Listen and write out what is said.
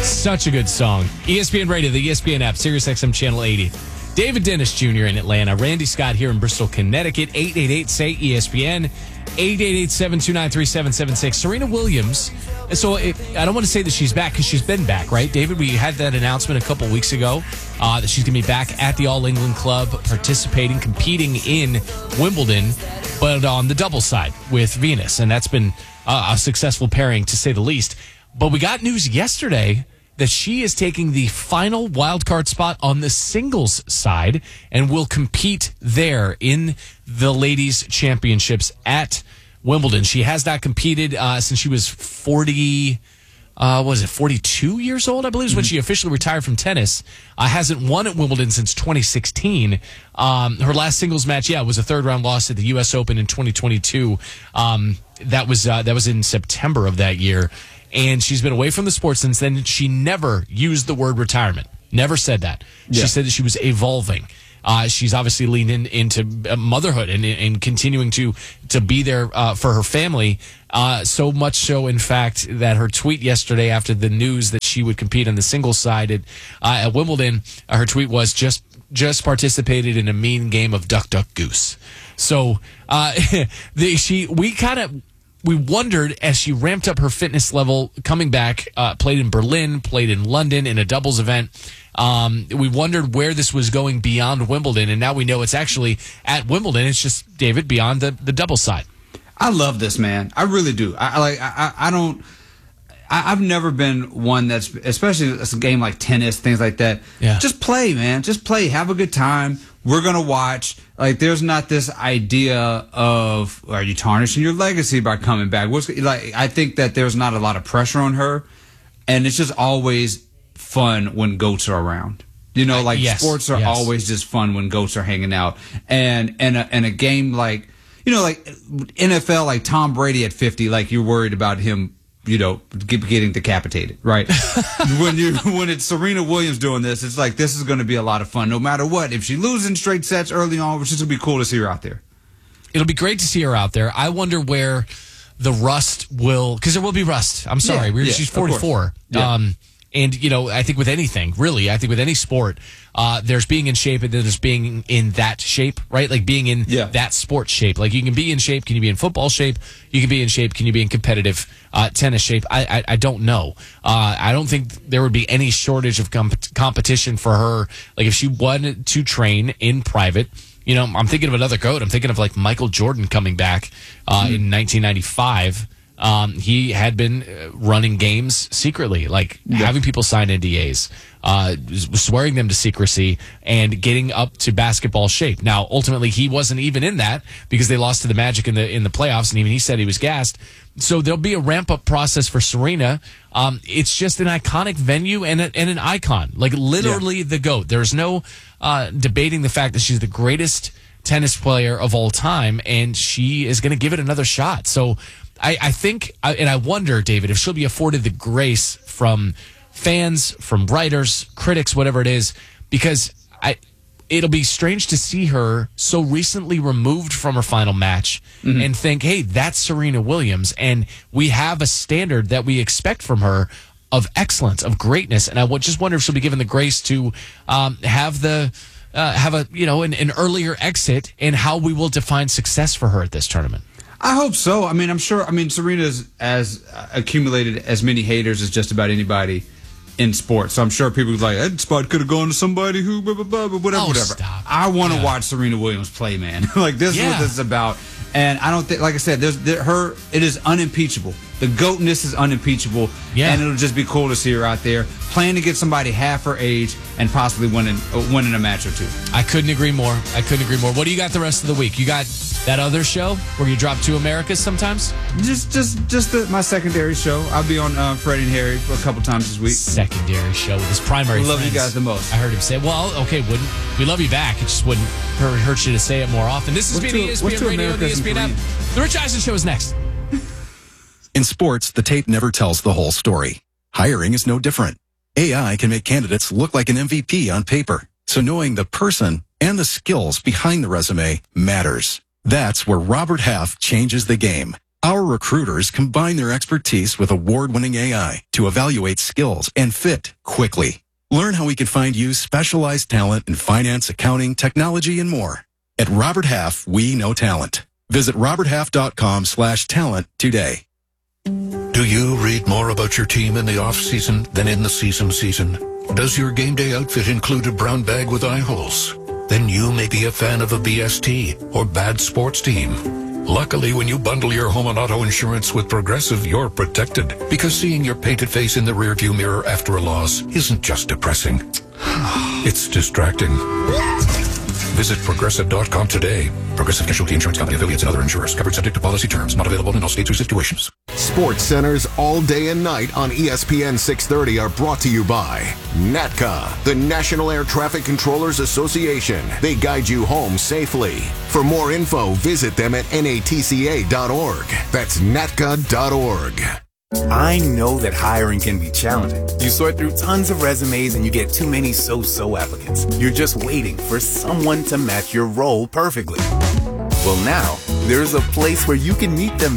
Such a good song. ESPN Radio, the ESPN app, SiriusXM Channel 80. David Dennis Jr. in Atlanta. Randy Scott here in Bristol, Connecticut. 888-SAY-ESPN. 888-729-3776. Serena Williams. And so I don't want to say that she's back because she's been back, right? David, we had that announcement a couple weeks ago that she's going to be back at the All England Club, participating, competing in Wimbledon, but on the double side with Venus. And that's been a successful pairing, to say the least. But we got news yesterday that she is taking the final wildcard spot on the singles side and will compete there in the ladies' championships at Wimbledon. She has not competed since she was 42 years old, I believe, is when she officially retired from tennis. Hasn't won at Wimbledon since 2016. Her last singles match, was a third-round loss at the U.S. Open in 2022. That was in September of that year. And she's been away from the sport since then. She never used the word retirement. Never said that. Yeah. She said that she was evolving. She's obviously leaned into motherhood and continuing to be there for her family. So much so, in fact, that her tweet yesterday after the news that she would compete on the singles side at Wimbledon, her tweet was just participated in a mean game of duck, duck, goose. So we wondered, as she ramped up her fitness level, coming back, played in Berlin, played in London in a doubles event. We wondered where this was going beyond Wimbledon, and now we know it's actually at Wimbledon. It's just, David, beyond the doubles side. I love this, man. I really do. I've never been one that's, especially a game like tennis, things like that. Yeah. Just play, man. Just play. Have a good time. We're going to watch. Like, there's not this idea of, are you tarnishing your legacy by coming back? I think that there's not a lot of pressure on her, and it's just always fun when GOATs are around. Yes, sports are always just fun when GOATs are hanging out. And a game like, like NFL, like Tom Brady at 50, like you're worried about him, getting decapitated, right? when it's Serena Williams doing this, it's like, this is going to be a lot of fun no matter what. If she loses in straight sets early on, which is going to be cool to see her out there. It'll be great to see her out there. I wonder where the rust will, because there will be rust. I'm sorry. She's 44. And, I think with anything, really, I think with any sport, there's being in shape and then there's being in that shape, right? Like being in that sport shape. Like you can be in shape. Can you be in football shape? You can be in shape. Can you be in competitive tennis shape? I don't know. I don't think there would be any shortage of competition for her. Like if she wanted to train in private, I'm thinking of another GOAT. I'm thinking of like Michael Jordan coming back in 1995. He had been running games secretly, having people sign NDAs, swearing them to secrecy, and getting up to basketball shape. Now, ultimately, he wasn't even in that because they lost to the Magic in the playoffs, and even he said he was gassed. So there'll be a ramp-up process for Serena. It's just an iconic venue and an icon, like literally the GOAT. There's no debating the fact that she's the greatest tennis player of all time, and she is going to give it another shot. So I think, and I wonder, David, if she'll be afforded the grace from fans, from writers, critics, whatever it is, because it'll be strange to see her so recently removed from her final match and think, hey, that's Serena Williams, and we have a standard that we expect from her of excellence, of greatness, and I just wonder if she'll be given the grace to have an earlier exit, and how we will define success for her at this tournament. I hope so. I'm sure. Serena's as accumulated as many haters as just about anybody in sports. So I'm sure people are like, that spot could have gone to somebody who, blah, blah, blah, whatever. Stop. I want to watch Serena Williams play, man. This is what this is about. And I don't think, like I said, it is unimpeachable. The GOATness is unimpeachable. Yeah. And it'll just be cool to see her out there playing against somebody half her age and possibly winning a match or two. I couldn't agree more. What do you got the rest of the week? You got that other show where you drop two Americas sometimes? Just my secondary show. I'll be on Freddie and Harry a couple times this week. Secondary show with his primary friends. I love you guys the most. I heard him say, we love you back. It just wouldn't hurt you to say it more often. This has been ESPN Radio and the ESPN app. The Rich Eisen Show is next. In sports, the tape never tells the whole story. Hiring is no different. AI can make candidates look like an MVP on paper. So knowing the person and the skills behind the resume matters. That's where Robert Half changes the game. Our recruiters combine their expertise with award-winning AI to evaluate skills and fit quickly. Learn how we can find you specialized talent in finance, accounting, technology, and more. At Robert Half, we know talent. Visit roberthalf.com/talent today. Do you read more about your team in the off-season than in the season? Does your game day outfit include a brown bag with eye holes? Then you may be a fan of a BST or bad sports team. Luckily, when you bundle your home and auto insurance with Progressive, you're protected. Because seeing your painted face in the rearview mirror after a loss isn't just depressing. It's distracting. Visit Progressive.com today. Progressive Casualty Insurance Company, affiliates, and other insurers. Covered subject to policy terms. Not available in all states or situations. Sports Centers all day and night on ESPN 630 are brought to you by NATCA, the National Air Traffic Controllers Association. They guide you home safely. For more info, visit them at natca.org. That's natca.org. I know that hiring can be challenging. You sort through tons of resumes and you get too many so-so applicants. You're just waiting for someone to match your role perfectly. Well, now, there's a place where you can meet them